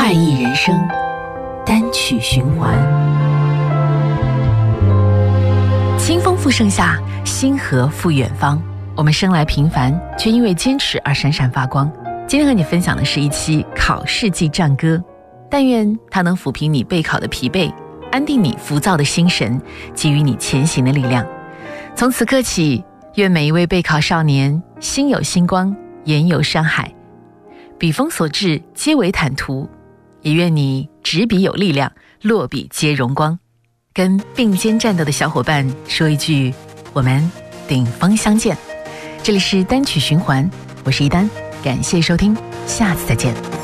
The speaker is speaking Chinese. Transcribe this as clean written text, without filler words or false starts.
快意人生，单曲循环。清风赴盛夏，星河赴远方。我们生来平凡，却因为坚持而闪闪发光。今天和你分享的是一期考试季战歌，但愿它能抚平你备考的疲惫，安定你浮躁的心神，给予你前行的力量。从此刻起，愿每一位备考少年心有星光，眼有山海，笔锋所至皆为坦途，也愿你执笔有力量，落笔皆荣光。跟并肩战斗的小伙伴说一句，我们顶峰相见。这里是单曲循环，我是一丹，感谢收听，下次再见。